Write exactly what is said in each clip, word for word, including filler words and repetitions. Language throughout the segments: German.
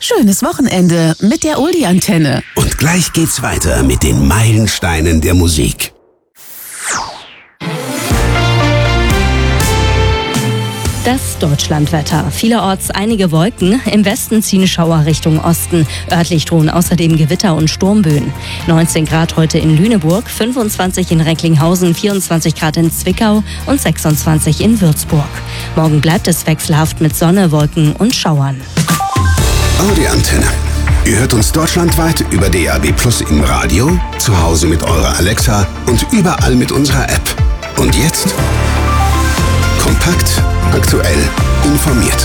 schönes Wochenende mit der Oldie-Antenne. Und gleich geht's weiter mit den Meilensteinen der Musik. Das Deutschlandwetter. Vielerorts einige Wolken. Im Westen ziehen Schauer Richtung Osten. Örtlich drohen außerdem Gewitter und Sturmböen. neunzehn Grad heute in Lüneburg, fünfundzwanzig in Recklinghausen, vierundzwanzig Grad in Zwickau und sechsundzwanzig in Würzburg. Morgen bleibt es wechselhaft mit Sonne, Wolken und Schauern. Audi-Antenne. Ihr hört uns deutschlandweit über D A B Plus im Radio, zu Hause mit eurer Alexa und überall mit unserer App. Und jetzt kompakt, aktuell, informiert.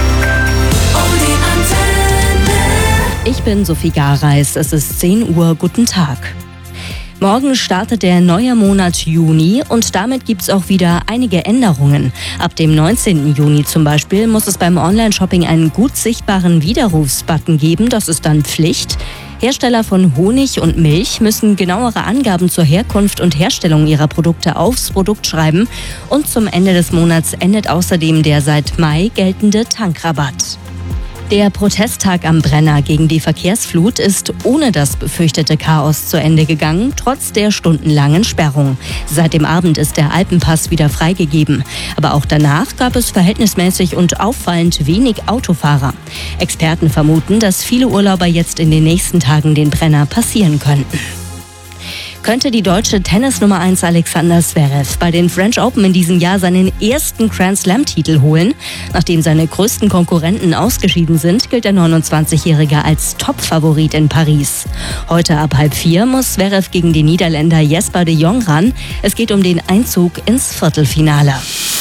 Ich bin Sophie Gareis, es ist zehn Uhr, guten Tag. Morgen startet der neue Monat Juni und damit gibt es auch wieder einige Änderungen. Ab dem neunzehnten Juni zum Beispiel muss es beim Online-Shopping einen gut sichtbaren Widerrufsbutton geben, das ist dann Pflicht. Hersteller von Honig und Milch müssen genauere Angaben zur Herkunft und Herstellung ihrer Produkte aufs Produkt schreiben. Und zum Ende des Monats endet außerdem der seit Mai geltende Tankrabatt. Der Protesttag am Brenner gegen die Verkehrsflut ist ohne das befürchtete Chaos zu Ende gegangen, trotz der stundenlangen Sperrung. Seit dem Abend ist der Alpenpass wieder freigegeben. Aber auch danach gab es verhältnismäßig und auffallend wenig Autofahrer. Experten vermuten, dass viele Urlauber jetzt in den nächsten Tagen den Brenner passieren könnten. Könnte die deutsche Tennis-Nummer eins Alexander Zverev bei den French Open in diesem Jahr seinen ersten Grand-Slam-Titel holen? Nachdem seine größten Konkurrenten ausgeschieden sind, gilt der neunundzwanzigjährige als Top-Favorit in Paris. Heute ab halb vier muss Zverev gegen den Niederländer Jesper de Jong ran. Es geht um den Einzug ins Viertelfinale.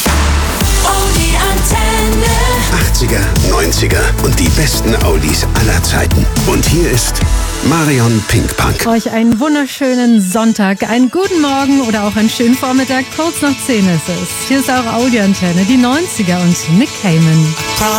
achtziger, neunziger und die besten Oldies aller Zeiten. Und hier ist Marion Pinkpunk. Euch einen wunderschönen Sonntag, einen guten Morgen oder auch einen schönen Vormittag. Kurz nach zehn ist es. Hier ist eure Audi-Antenne, die neunziger und Nick Cayman.